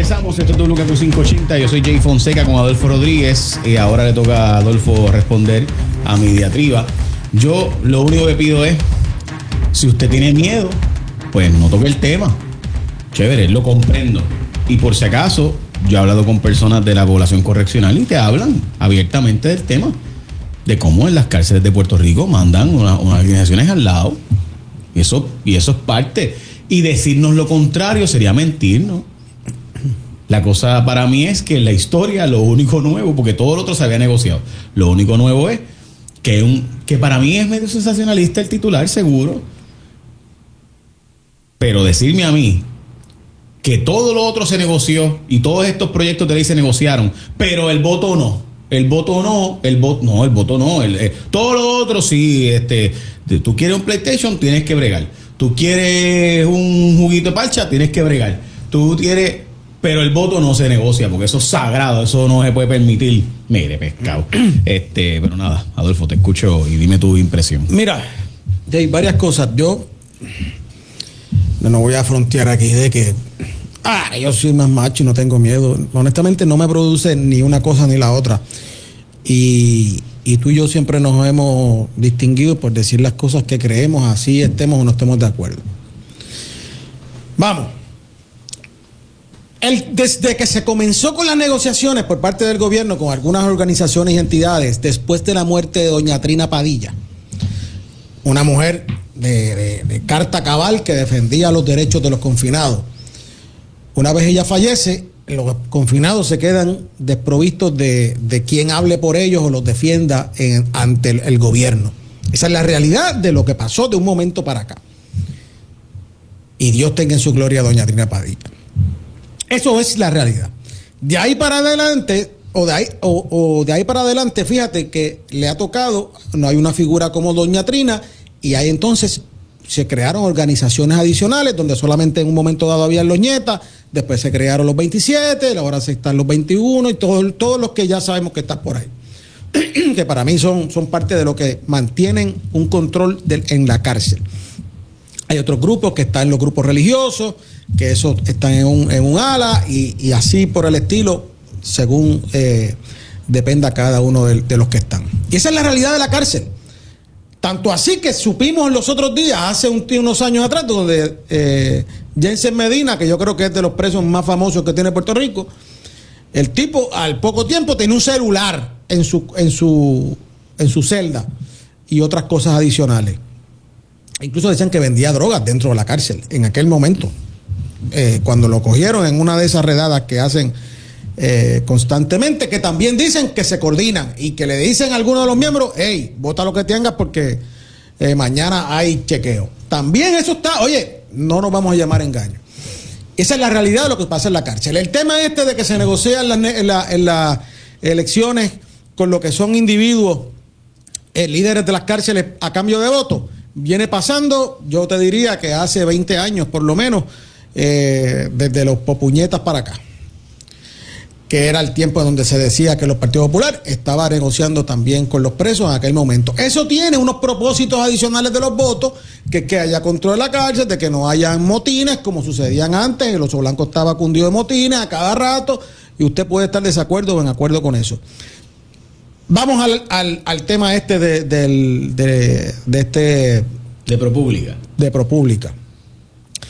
Regresamos, esto es WKQ580, yo soy Jay Fonseca con Adolfo Rodríguez y ahora le toca a Adolfo responder a mi diatriba. Yo lo único que pido es, si usted tiene miedo, pues no toque el tema. Chévere, lo comprendo. Y por si acaso, yo he hablado con personas de la población correccional y te hablan abiertamente del tema, de cómo en las cárceles de Puerto Rico mandan unas organizaciones al lado. Y eso es parte. Y decirnos lo contrario sería mentir, ¿no? La cosa para mí es que en la historia lo único nuevo, porque todo lo otro se había negociado, lo único nuevo es que para mí es medio sensacionalista el titular, seguro. Pero decirme a mí que todo lo otro se negoció y todos estos proyectos de ley se negociaron, pero el voto no. Todo lo otro sí, tú quieres un PlayStation, tienes que bregar. Tú quieres un juguito de parcha, tienes que bregar. Pero el voto no se negocia, porque eso es sagrado, eso no se puede permitir. Mire, pescado. Pero nada, Adolfo, te escucho y dime tu impresión. Mira, hay varias cosas. Yo no voy a frontear aquí de que yo soy más macho y no tengo miedo. Honestamente no me produce ni una cosa ni la otra. Y tú y yo siempre nos hemos distinguido por decir las cosas que creemos, así estemos o no estemos de acuerdo. Vamos. Desde que se comenzó con las negociaciones por parte del gobierno con algunas organizaciones y entidades, después de la muerte de doña Trina Padilla, una mujer de carta cabal que defendía los derechos de los confinados. Una vez ella fallece, los confinados se quedan desprovistos de quien hable por ellos o los defienda ante el gobierno. Esa es la realidad de lo que pasó de un momento para acá. Y Dios tenga en su gloria a doña Trina Padilla. Eso es la realidad. De ahí para adelante, de ahí para adelante, fíjate que le ha tocado, no hay una figura como doña Trina, y ahí entonces se crearon organizaciones adicionales donde solamente en un momento dado había los nietas, después se crearon los 27, ahora se están los 21 y todos los que ya sabemos que están por ahí. Que para mí son parte de lo que mantienen un control en la cárcel. Hay otros grupos que están en los grupos religiosos, que eso están en un ala y así por el estilo, según dependa cada uno de los que están. Y esa es la realidad de la cárcel. Tanto así que supimos los otros días, hace unos años atrás, donde Jensen Medina, que yo creo que es de los presos más famosos que tiene Puerto Rico, el tipo al poco tiempo tenía un celular en su celda y otras cosas adicionales. Incluso decían que vendía drogas dentro de la cárcel en aquel momento. Cuando lo cogieron en una de esas redadas que hacen constantemente, que también dicen que se coordinan y que le dicen a algunos de los miembros, hey, bota lo que tengas porque mañana hay chequeo. También eso está, oye, no nos vamos a llamar engaño. Esa es la realidad de lo que pasa en la cárcel. El tema de que se negocian en las elecciones con lo que son individuos, líderes de las cárceles a cambio de votos, viene pasando, yo te diría que hace 20 años por lo menos, desde los popuñetas para acá, que era el tiempo donde se decía que los partidos populares estaban negociando también con los presos en aquel momento. Eso tiene unos propósitos adicionales de los votos, que haya control de la cárcel, de que no hayan motines como sucedían antes, el Oso Blanco estaba cundido de motines a cada rato, y usted puede estar desacuerdo o en acuerdo con eso. Vamos al tema de ProPública. De ProPública.